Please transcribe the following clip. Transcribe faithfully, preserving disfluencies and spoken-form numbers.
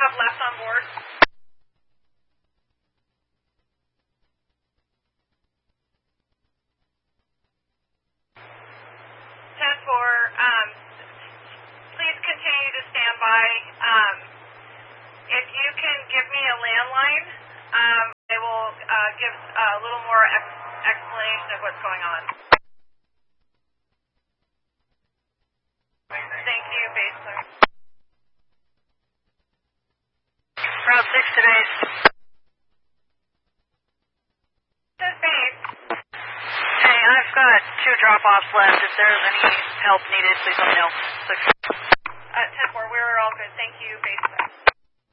have left on board? ten four, um, please continue to stand by. Um, if you can give me a landline, um, I will uh, give a little more ex explanation of what's going on. Thank you, base sir. Route six to base. This is base. Hey, I've got two drop-offs left. If there's any help needed, please let me know. Six. Uh, ten four, we're all good. Thank you, base sir.